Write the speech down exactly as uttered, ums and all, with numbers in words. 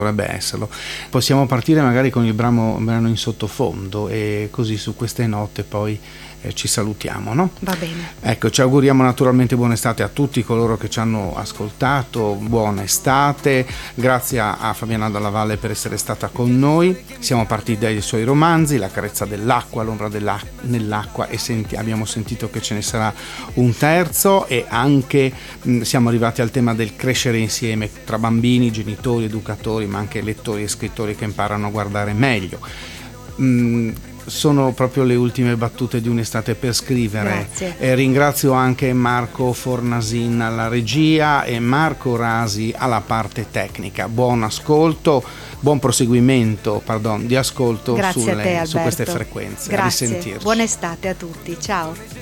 dovrebbe esserlo. Possiamo partire magari con il brano, brano in sottofondo e così su queste note poi eh, ci salutiamo, no? Va bene. Ecco, ci auguriamo naturalmente buona estate a tutti coloro che ci hanno ascoltato, buona estate, grazie a, a Fabiana Dalla Valle per essere stata con noi. Siamo partiti dai suoi romanzi, La carezza dell'acqua, L'ombra dell'acqua, nell'acqua, e senti, abbiamo sentito che ce ne sarà un terzo, e anche mh, siamo arrivati al tema del crescere insieme tra bambini, genitori, educatori, ma anche lettori e scrittori che imparano a guardare meglio. Mh, sono proprio le ultime battute di Un'estate per scrivere. Eh, ringrazio anche Marco Fornasin alla regia e Marco Rasi alla parte tecnica. Buon ascolto, buon proseguimento pardon, di ascolto Grazie sulle, a te, su queste Alberto. frequenze. Grazie. A risentirci. Buona estate a tutti, ciao.